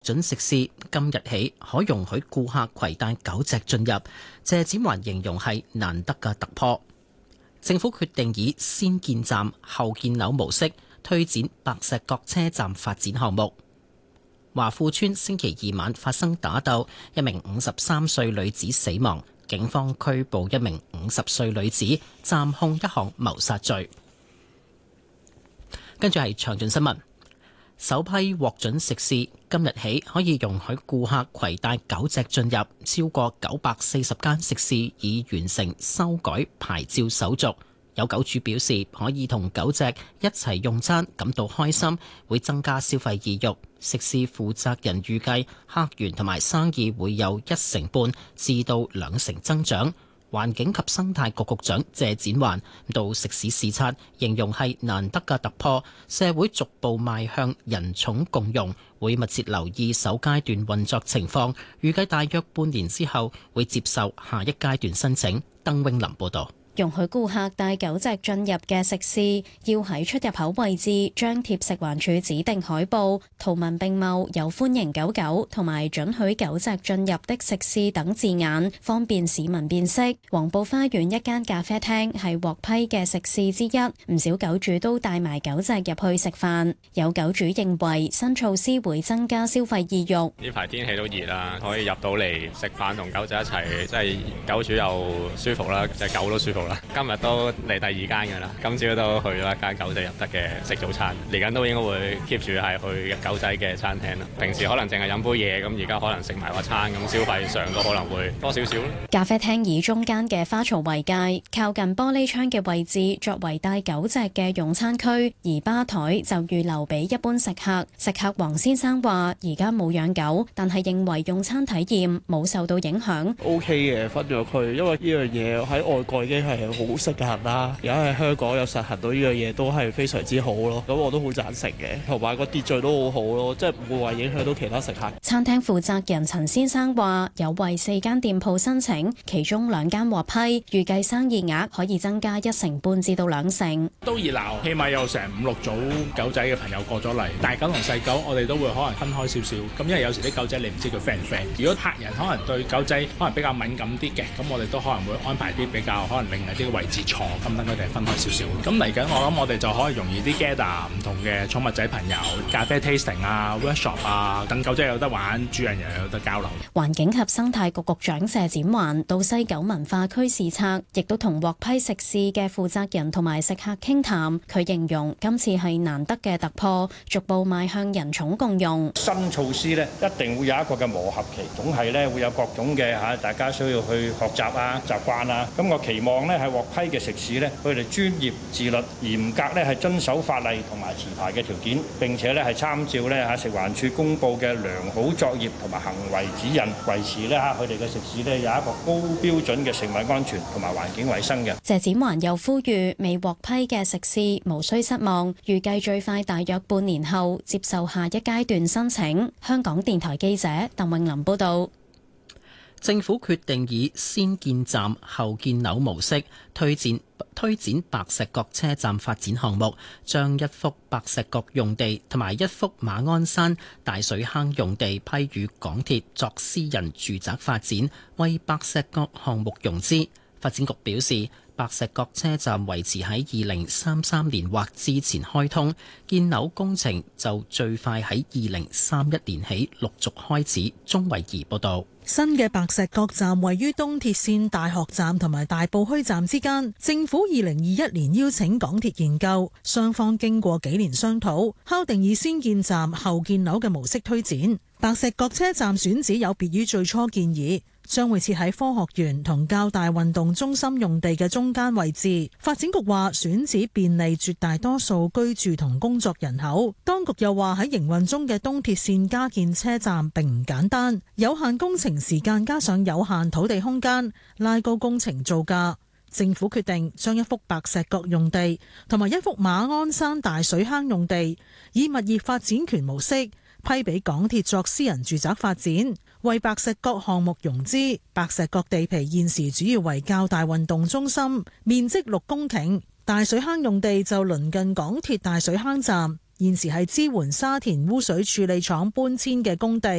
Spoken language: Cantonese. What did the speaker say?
准食肆今日起可容許顧客攜帶狗隻進入，謝展寰形容係難得嘅突破。政府決定以先建站後建樓模式推展白石角車站發展項目。華富村星期二晚發生打鬥，一名53歲女子死亡，警方拘捕一名50歲女子，暫控一項謀殺罪。跟住係詳盡新聞。首批獲准食肆今日起可以容許顧客攜帶狗隻進入，超過940間食肆已完成修改牌照手續。有狗主表示可以同狗隻一齊用餐，感到開心，會增加消費意欲。食肆負責人預計客源同埋生意會有1成半至到2成增長。環境及生態局局長謝展寰到食肆視察，形容係難得嘅突破，社會逐步邁向人寵共融，會密切留意首階段運作情況，預計大約半年之後會接受下一階段申請。鄧永林報導。 容許顧客帶狗隻進入嘅食肆，要喺出入口位置張貼食環署指定海報，圖文並茂有歡迎狗狗同埋准許狗隻進入的食肆等字眼，方便市民辨識。黃埔花園一間咖啡廳係獲批嘅食肆之一，唔少狗主都帶埋狗隻入去食飯。有狗主認為新措施會增加消費意欲。 呢排天氣都熱啦，可以入到嚟食飯同狗仔一齊，即係狗主又舒服啦，隻狗都舒服。今日都嚟第2間㗎啦，今朝都去咗一間狗仔入得嘅食早餐，嚟緊都應該會 keep 住係去狗仔嘅餐廳啦。平時可能淨係飲杯嘢，咁而家可能食埋個餐，咁消費上都可能會多少少。 咖啡廳以中間嘅花槽為界，靠近玻璃窗嘅位置作為帶狗隻嘅用餐區，而吧台就預留俾一般食客。食客黃先生話：而家冇養狗，但係認為用餐體驗冇受到影響。 OK 嘅，分咗區，因為呢樣嘢喺外國已經係好實行啦，而家喺香港有實行到呢樣嘢都係非常之好咯，咁我都好贊成嘅，同埋個秩序都好好咯，即係唔會話影響到其他食客。 餐廳負責人陳先生話：有為4間店鋪申請，其中2間獲批，預計生意額可以增加1成半至到2成。 都熱鬧，起碼有成5-6組狗仔嘅朋友過咗嚟，大狗同細狗我哋都會可能分開少少，咁因為有時啲狗仔你唔知佢 friend 唔 friend，如果客人可能對狗仔可能比較敏感啲嘅，咁我哋都可能會安排啲比較可能另外啲位置坐，咁等佢哋分開少少。咁嚟緊我諗我哋就可以容易啲 gather 唔同嘅寵物仔朋友，咖啡 tasting 啊 workshop 啊，等狗仔有得玩，主人又有得交流。 環境及生態局局長謝展寰到西九文化區視察，亦都同獲批食肆嘅負責人同埋食客傾談。佢形容今次係難得嘅突破，逐步邁向人寵共融。 新措施呢，一定會有一個嘅磨合期，總係呢會有各種嘅大家需要去學習啊、習慣啊。咁我期望呢係獲批嘅食肆呢，佢哋專業、自律、嚴格呢係遵守法例同埋持牌嘅條件，並且呢係參照呢食環署公佈嘅良好作業同埋行為指引，維持呢佢哋嘅食肆呢有一個高標準嘅食物安全同埋環境衛生嘅。 謝展寰又呼籲未獲批嘅食肆無需失望，預計最快大約半年後接受下一階段申請。香港電台記者鄧永林報道。 政府決定以先建站後建樓模式推展白石角車站發展項目，將1幅白石角用地同埋1幅馬鞍山大水坑用地批予港鐵作私人住宅發展，為白石角項目融資。發展局表示，白石角車站維持喺2033年或之前開通，建樓工程就最快喺2031年起陸續開始。鍾慧儀報道。 新嘅白石角站位於東鐵線大學站同埋大埔墟站之間，政府2021年邀請港鐵研究，雙方經過幾年商討，敲定以先建站後建樓嘅模式推展。白石角車站選址有別於最初建議，將會設喺科學園同較大運動中心用地嘅中間位置。發展局話選址便利絕大多數居住同工作人口。當局又話喺營運中嘅東鐵線加建車站並唔簡單，有限工程時間加上有限土地空間，拉高工程造價。政府決定將1幅白石角用地同埋1幅馬鞍山大水坑用地以物業發展權模式批俾港鐵作私人住宅發展，為白石角項目融資。白石角地皮現時主要為較大運動中心，面積6公頃，大水坑用地就鄰近港鐵大水坑站。 現時係支援沙田污水處理廠搬遷嘅工地。